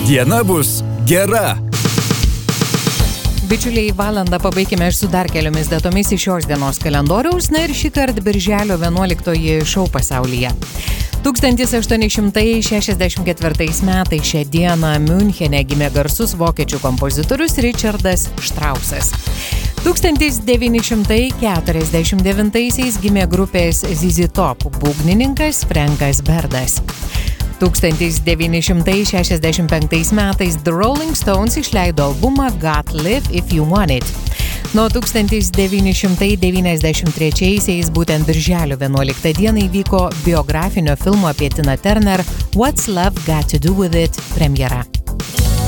Diena bus gera. Bičiuliai, valandą pabaikime su dar keliomis datomis iš šios dienos kalendoriaus, na ir šį kartą birželio 11 šou pasaulyje. 1864 metais šią dieną Miunchene gimė garsus vokiečių kompozitorius Richardas Štrausas. 1949 gimė grupės ZZ Top būgnininkas Frankas Berdas. 1965 metais The Rolling Stones išleido albumą God Live If You Want It. Nuo 1993 būtent birželio 11 dieną įvyko biografinio filmo apie Tina Turner What's Love Got to Do With It premjera.